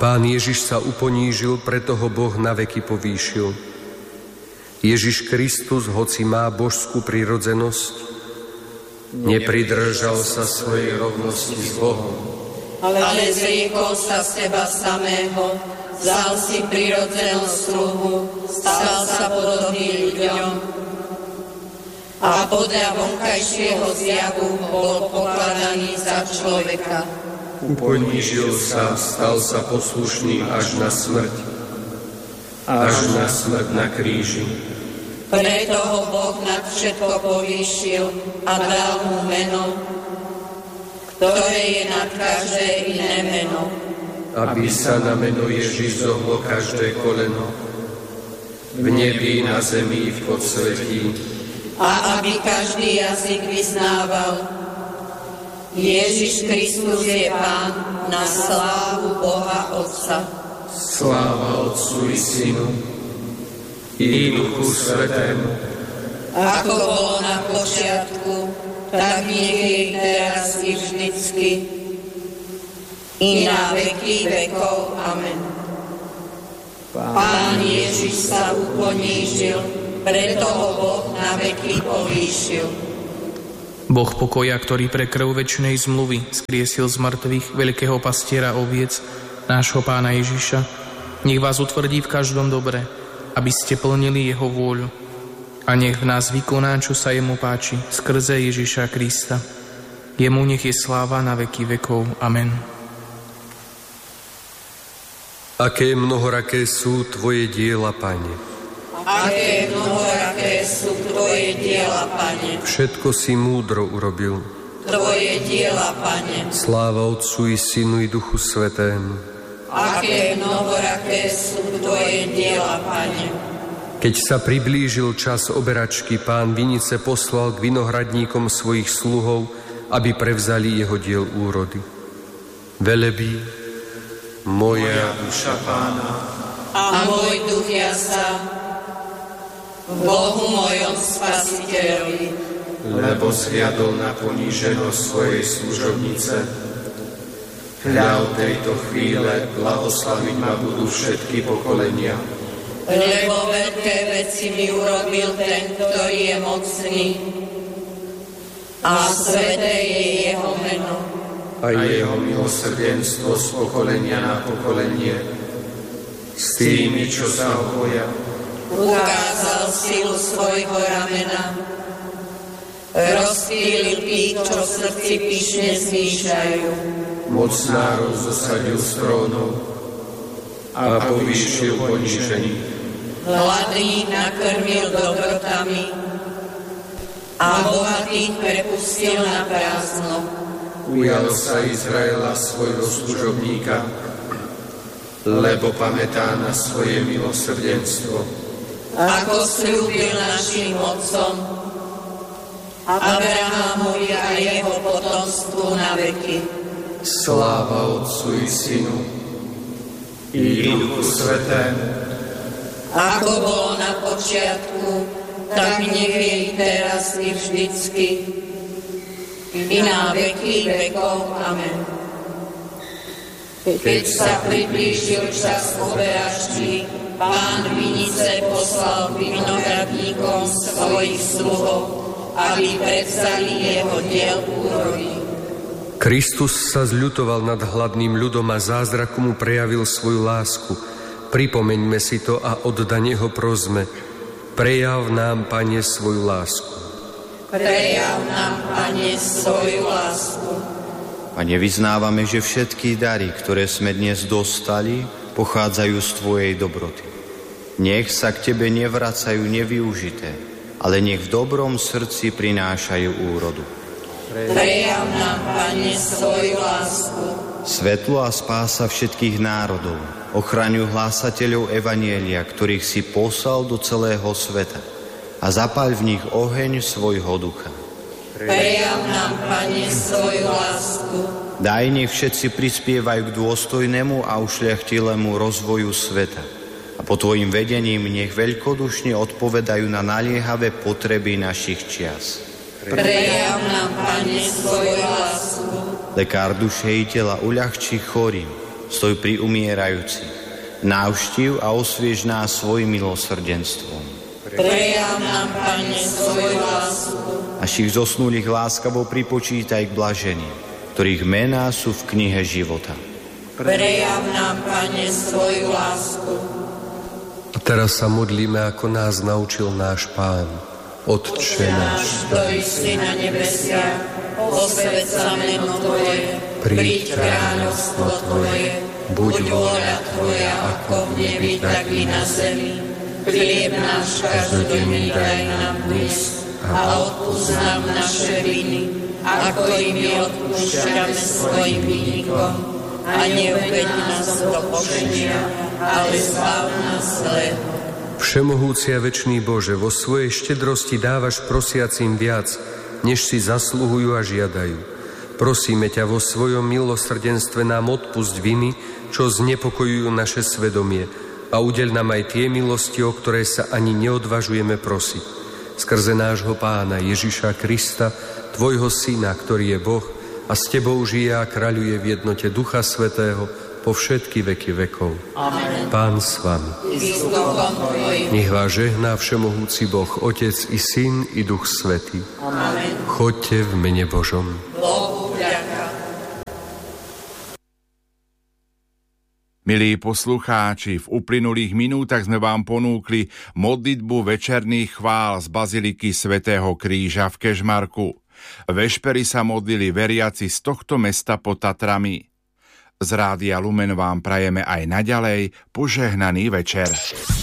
Pán Ježiš sa uponížil, preto ho Boh na veky povýšil. Ježiš Kristus, hoci má božskú prirodzenosť, nepridržal sa svojej rovnosti s Bohom, ale zriekol sa seba samého, vzal si prirodzenosť sluhu, stal sa podobný ľuďom a podľa vonkajšieho zjavu bol pokladaný za človeka. Uponížil sa, stal sa poslušný až na smrť na kríži. Preto ho Boh nad všetko povýšil a dal mu meno, ktoré je nad každé iné meno. Aby sa na meno Ježiš zohlo každé koleno, v nebi, na zemi, v podsvetí. A aby každý jazyk vyznával: Ježiš Kristus je Pán, na slávu Boha Otca. Sláva Otcu i Synu i Duchu Svätému. Ako bolo na počiatku, tak nech je i teraz i vždycky, i na veky vekov. Amen. Pán Ježiš sa uponížil, preto ho Boh na veky povýšil. Boh pokoja, ktorý pre krv večnej zmluvy skriesil z mŕtvych veľkého pastiera oviec, nášho Pána Ježiša, nech vás utvrdí v každom dobre, aby ste plnili jeho vôľu. A nech v nás vykoná, čo sa jemu páči, skrze Ježiša Krista. Jemu nech je sláva na veky vekov. Amen. Aké mnohoraké sú tvoje diela, Pane. Aké mnohoraké sú tvoje diela, Pane. Všetko si múdro urobil. Tvoje diela, Pane. Sláva Otcu i Synu i Duchu Svätému. Aké mnohoraké sú tvoje diela, Pane. Keď sa priblížil čas oberačky, Pán vinice poslal k vinohradníkom svojich sluhov, aby prevzali jeho diel úrody. Velebí moja duša Pána a môj duch jasa v Bohu mojom Spasiteľovi, lebo zhliadol na poníženosť svojej služobnice. Hľa od tejto chvíle blahoslaviť ma budú všetky pokolenia. Lebo veľké veci mi urobil ten, ktorý je mocný, a sveté je jeho meno. A jeho milosrdenstvo z pokolenia na pokolenie s tými, čo sa ho boja. Ukázal silu svojho ramena, rozptýlil tých, čo v srdci pyšne zmýšľajú. Mocnárov zosadil z trónov a povýšil ponížených. Hladných nakrmil dobrotami a bohatých prepustil na prázdno. Ujal sa Izraela svojho služobníka, lebo pamätá na svoje milosrdenstvo. Ako sľúbil našim otcom, Abrahamovi a jeho potomstvu na veky. Sláva Otcu i Synu i Duchu Svätému. Ako bolo na počiatku, tak nech je i teraz i vždycky, i na veky vekov. Amen. Keď sa priblížil čas oberačky, Pán vinice poslal vinohradníkom svojich sluhov, aby prevzali jeho diel úrody. Kristus sa zľutoval nad hladným ľudom a zázrakom mu prejavil svoju lásku. Pripomeňme si to a oddane ho prosme. Prejav nám, Pane, svoju lásku. Prejav nám, Pane, svoju lásku. Pane, vyznávame, že všetky dary, ktoré sme dnes dostali, pochádzajú z Tvojej dobroty. Nech sa k Tebe nevracajú nevyužité, ale nech v dobrom srdci prinášajú úrodu. Prejav nám, Pane, svoju lásku. Svetlo a spása všetkých národov, ochraňuj hlásateľov evanjelia, ktorých si poslal do celého sveta, a zapáľ v nich oheň svojho ducha. Prejav nám, Pane, svoju lásku. Daj, nech všetci prispievajú k dôstojnému a ušľachtilému rozvoju sveta a po Tvojim vedením nech veľkodušne odpovedajú na naliehavé potreby našich čias. Prejav nám, Pane, svoju lásku. Lekár duše i tela uľahčí chorým, stoj pri umierajúcich. Navštív a osviež nás svojim milosrdenstvom. Prejav nám, Pane, svoju lásku. Našich zosnulých láskavo pripočítaj k blaženým, ktorých mená sú v knihe života. Prejav nám, Pane, svoju lásku. A teraz sa modlíme, ako nás naučil náš Pán. Otče náš, ktorý si na nebesiach, posväť sa meno Tvoje, príď kráľovstvo Tvoje, buď vôľa Tvoja, ako v nebi, tak i na zemi. Chlieb náš každodenný daj nám dnes a odpusť nám naše viny, ako i my odpúšťame svojim vinníkom. A neuveď nás do pokušenia, ale zbav nás zlého. Všemohúci a večný Bože, vo svojej štedrosti dávaš prosiacim viac, než si zasluhujú a žiadajú. Prosíme ťa, vo svojom milosrdenstve nám odpusť viny, čo znepokojujú naše svedomie, a udeľ nám aj tie milosti, o ktoré sa ani neodvažujeme prosiť. Skrze nášho Pána Ježiša Krista, Tvojho Syna, ktorý je Boh a s Tebou žije a kráľuje v jednote Ducha Svätého po všetky veky vekov. Amen. Pán s vami. Nech vás žehná všemohúci Boh, Otec i Syn i Duch Svätý. Amen. Choďte v mene Božom. Bohu vďaka. Milí poslucháči, v uplynulých minútach sme vám ponúkli modlitbu večerných chvál z Baziliky svätého Kríža v Kežmarku. Vešpery sa modlili veriaci z tohto mesta pod Tatrami. Z Rádia Lumen vám prajeme aj naďalej požehnaný večer.